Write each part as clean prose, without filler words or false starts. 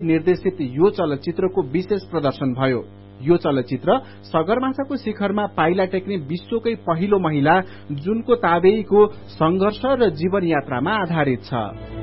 निर्देशित यो चलचित्रको विशेष प्रदर्शन भयो। यो चलचित्र सगरमाथाको शिखरमा पाइला टेक्ने विश्वकै पहिलो महिला जुनको ताबेईको संघर्ष र जीवन यात्रामा आधारित छ।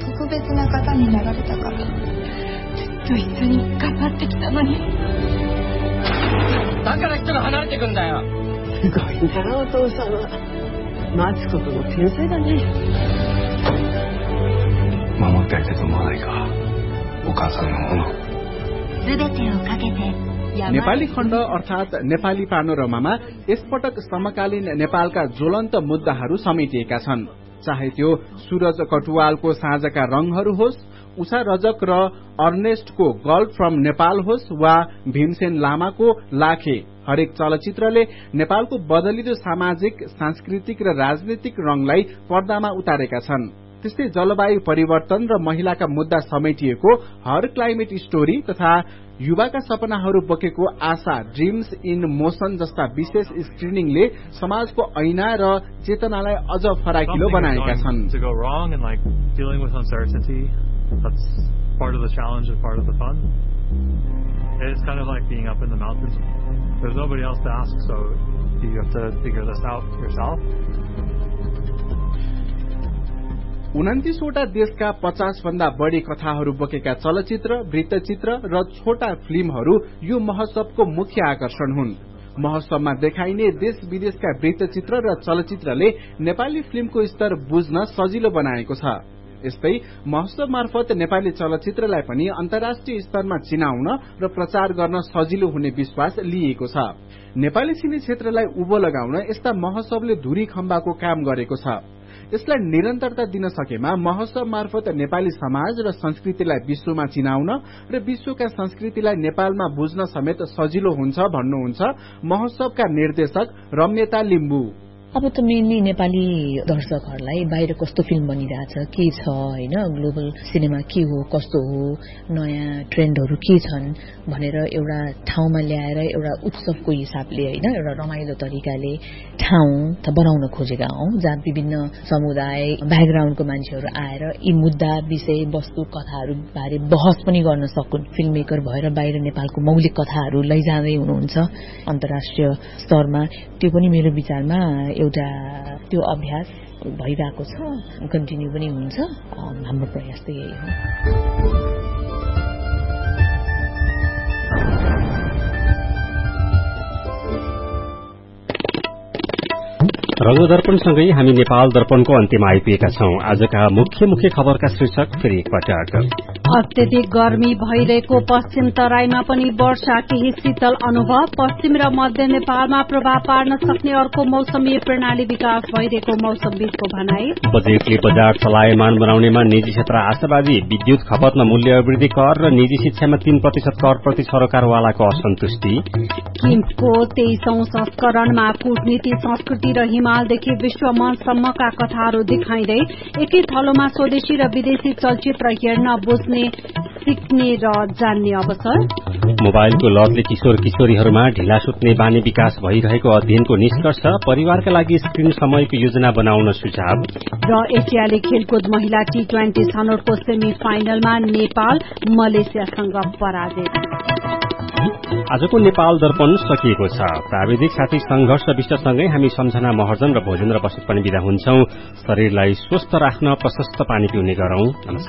नेपाली खण्ड अर्थात नेपाली पानोरमामा यसपटक समकालीन नेपालका ज्वलन्त मुद्दाहरू समेटिएका छन्। चाहे त्यो सूरज कटुवालको साँझका रंगहरू होस्, उषा रजक र अर्नेस्टको गर्ल फ्रम नेपाल होस् वा भीमसेन लामाको लाखे, हरेक चलचित्रले नेपालको बदलिदो सामाजिक, सांस्कृतिक र राजनीतिक रंगलाई पर्दामा उतारेका छन्। त्यस्तै जलवायु परिवर्तन र महिलाका मुद्दा समेटिएको हर क्लाइमेट स्टोरी तथा युवाका सपनाहरू बोकेको आशा ड्रिम्स इन मोशन जस्ता विशेष स्क्रिनिङले समाजको ऐना र चेतनालाई अझ फराकिलो बनाएका छन्। It's kind of like being up in the mountains. There's nobody else to ask, so you have to figure this out yourself. 29 वटा देशका 50 भन्दा बढ़ी कथाहरू बोकेका चलचित्र, वृत्तचित्र र छोटा फिल्महरू यो महोत्सवको मुख्य आकर्षण हुन्। महोत्सवमा देखाइने देश विदेशका वृत्तचित्र र चलचित्रले नेपाली फिल्मको स्तर बुझ्न सजिलो बनाएको छ। यस्तै महोत्सव मार्फत नेपाली चलचित्रलाई पनि अन्तर्राष्ट्रिय स्तरमा चिनाउन र प्रचार गर्न सजिलो हुने विश्वास लिएको छ। नेपाली सिने क्षेत्रलाई उभो लगाउन यस्ता महोत्सवले धुरी खम्बाको काम गरेको छ। यसलाई निरन्तरता दिन सकेमा महोत्सव मार्फत नेपाली समाज र संस्कृतिलाई विश्वमा चिनाउन र विश्वका संस्कृतिलाई नेपालमा बुझ्न समेत सजिलो हुन्छ भन्नुहुन्छ महोत्सवका निर्देशक रम्यता लिम्बू। अब त मेनली नेपाली दर्शकहरूलाई बाहिर कस्तो फिल्म बनिरहेछ, के छ हैन, ग्लोबल सिनेमा के हो, कस्तो हो, नयाँ ट्रेन्डहरू के छन् भनेर एउटा ठाउँमा ल्याएर एउटा उत्सवको हिसाबले हैन, एउटा रमाइलो तरिकाले ठाउँ बनाउन खोजेका हौं जहाँ विभिन्न समुदाय ब्याकग्राउन्डको मान्छेहरू आएर यी मुद्दा, विषय वस्तु, कथाहरू बारे बहस पनि गर्न सकुन्। फिल्म मेकर भएर बाहिर नेपालको मौलिक कथाहरू लैजाँदै हुनुहुन्छ अन्तर्राष्ट्रिय स्तरमा। त्यो पनि मेरो विचारमा एउटा त्यो अभ्यास भइरहेको छ, कन्टिन्यू पनि हुन्छ। हाम्रो प्रयास चाहिँ यही हो। रंगदर्पणसँगै हामी नेपाल दर्पणको अन्त्यमा आइपुगेका छौं। आजका मुख्य मुख्य खबरका शीर्षक फेरि एकपटक। अत्यधिक गर्मी भइरहेको पश्चिम तराईमा पनि वर्षा, केही शीतल अनुभव। पश्चिम र मध्य नेपालमा प्रभाव पार्न सक्ने अर्को मौसमी प्रणाली विकास भइरहेको मौसमविदको भनाई। बजेटले बजार चलायमान बनाउनेमा निजी क्षेत्र आशावादी। विद्युत खपतमा मूल्य अभिवृद्धि कर र निजी शिक्षामा 3% कर प्रति सरकारवालाको असन्तुष्टि। किम्सको 23औं संस्करणमा कूटनीति, संस्कृति र हिमालदेखि विश्वमञ्चसम्मका कथाहरू देखाइँदै एकै थलोमा स्वदेशी र विदेशी चलचित्र हेर्न, बुझ्ने, सिक्ने र जान्ने अवसर। मोबाइलको लतले किशोर किशोरीहरूमा ढिला सुत्ने बानी विकास भइरहेको अध्ययनको निष्कर्ष। परिवारका लागि स्क्रिन समयको योजना बनाउन सुझाव। र एसियाली खेलकुद महिला T20 छनौटको सेमी फाइनलमा नेपाल मलेसियासँग पराजित। आजको नेपाल दर्पण सकिएको छ। प्राविधिक साथी संघर्ष विष्टसँगै हामी सम्झना महर्जन र भोजेन्द्र बस्नेत पनि बिदा हुन्छौं। शरीरलाई स्वस्थ राख्न प्रशस्त पानी पिउने गरौं। नमस्कार।